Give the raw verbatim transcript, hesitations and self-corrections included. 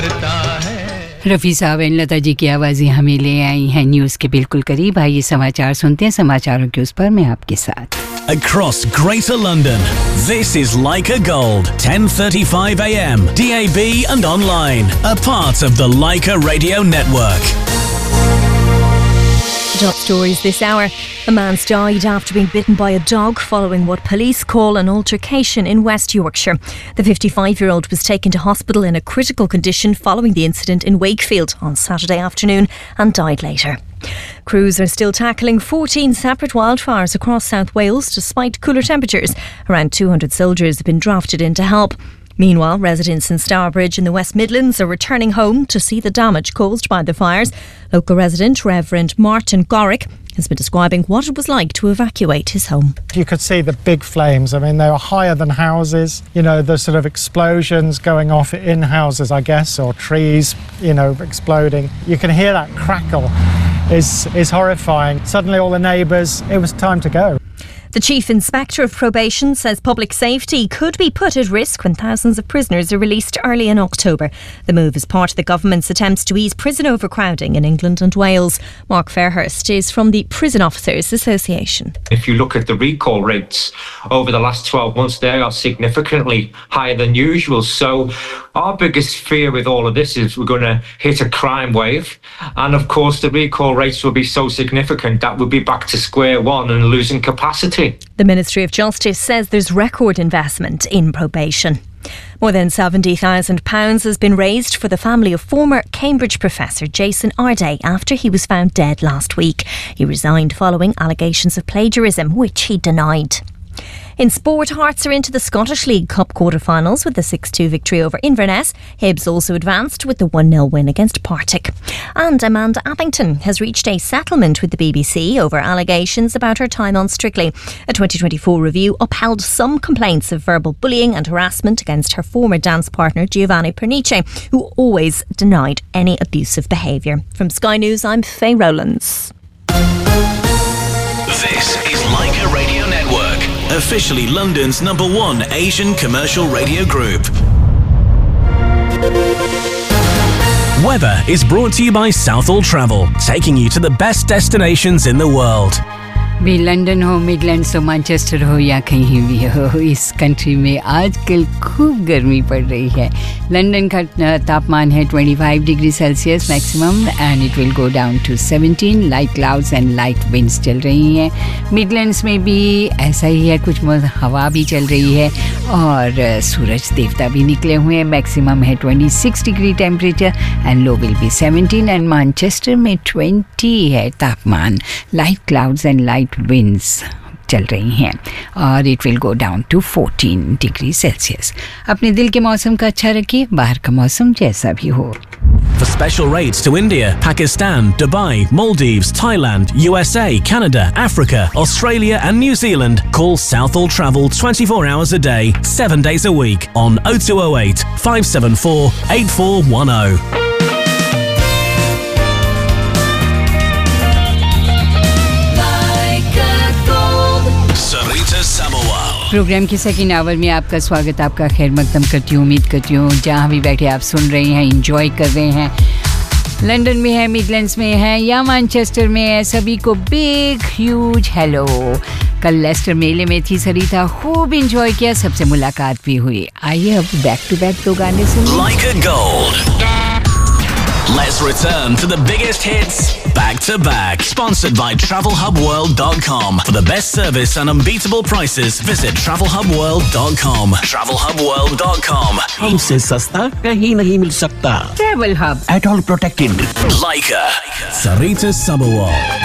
करता है। रफ़ी साहब एंड लता जी की आवाज़ें हमें ले आई हैं न्यूज़ के बिल्कुल करीब। आइए समाचार सुनते हैं, समाचारों के उस पर मैं आपके साथ। Across Greater London, this is Leica Gold, ten thirty-five a m, D A B and online, a part of the Leica Radio Network. Top stories this hour. A man's died after being bitten by a dog following what police call an altercation in West Yorkshire. The fifty-five-year-old was taken to hospital in a critical condition following the incident in Wakefield on Saturday afternoon and died later. Crews are still tackling fourteen separate wildfires across South Wales despite cooler temperatures. Around two hundred soldiers have been drafted in to help. Meanwhile, residents in Stourbridge in the West Midlands are returning home to see the damage caused by the fires. Local resident Reverend Martin Gorrick has been describing what it was like to evacuate his home. You could see the big flames. I mean, they were higher than houses. You know, the sort of explosions going off in houses, I guess, or trees, you know, exploding. You can hear that crackle. Is is horrifying. Suddenly all the neighbours, it was time to go. The Chief Inspector of Probation says public safety could be put at risk when thousands of prisoners are released early in October. The move is part of the government's attempts to ease prison overcrowding in England and Wales. Mark Fairhurst is from the Prison Officers Association. If you look at the recall rates over the last twelve months, they are significantly higher than usual. So our biggest fear with all of this is we're going to hit a crime wave. And of course, the recall rates will be so significant that we'll be back to square one and losing capacity. The Ministry of Justice says there's record investment in probation. More than seventy thousand pounds has been raised for the family of former Cambridge professor Jason Arday after he was found dead last week. He resigned following allegations of plagiarism, which he denied. In sport, Hearts are into the Scottish League Cup quarter-finals with a six two victory over Inverness. Hibs also advanced with the one nil win against Partick. And Amanda Appington has reached a settlement with the B B C over allegations about her time on Strictly. A twenty twenty-four review upheld some complaints of verbal bullying and harassment against her former dance partner Giovanni Pernice, who always denied any abusive behaviour. From Sky News, I'm Faye Rowlands. This is Leica Radio Network, officially London's number one Asian commercial radio group. Weather is brought to you by Southall Travel, taking you to the best destinations in the world. भी London हो, Midlands हो, Manchester हो या कहीं भी हो, इस country में आजकल खूब गर्मी पड़ रही है। लंदन का तापमान है पच्चीस degree Celsius maximum and it will go down to सत्रह। Light clouds and light winds चल रही हैं। मिडलैंड्स में भी ऐसा ही है, कुछ हवा भी चल रही है और सूरज देवता भी निकले हुए हैं। मैक्सिमम है छब्बीस degree temperature and low will be सत्रह एंड मैनचेस्टर में बीस है तापमान। Light clouds and light winds चल रही हैं और it will go down to चौदह डिग्री सेल्सियस। अपने दिल के मौसम का अच्छा रखिए, बाहर का मौसम जैसा भी हो। For special rates to India, Pakistan, Dubai, Maldives, Thailand, U S A, Canada, Africa, Australia and New Zealand, call Southall Travel twenty-four hours a day, seven days a week on oh two oh eight, five seven four, eight four one oh. Programme के second hour में आपका स्वागत, आपका खैर मकदम करती हूँ। उम्मीद करती हूँ जहाँ भी बैठे आप सुन रहे हैं, एंजॉय कर रहे हैं। लंदन में है, मिडलैंड्स में है या मैनचेस्टर में है, सभी को बिग ह्यूज हेलो। कल लेस्टर मेले में थी सरिता, खूब एंजॉय किया, सबसे मुलाकात भी हुई। आइए अब बैक टू बैक दो गाने सुनिए। Leica Gold. Let's return to the biggest hits back to back. Sponsored by travel hub world dot com. For the best service and unbeatable prices, visit travel hub world dot com. travel hub world dot com. हमसे सस्ता कहीं नहीं मिल सकता। Travel Hub. At all protected. Leica. Sarita Sabawal.